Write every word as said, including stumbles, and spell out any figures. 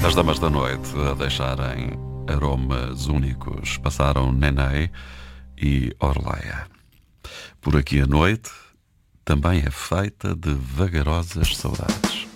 As damas da noite a deixarem aromas únicos passaram Nenê e Orleia. Por aqui a noite também é feita de vagarosas saudades.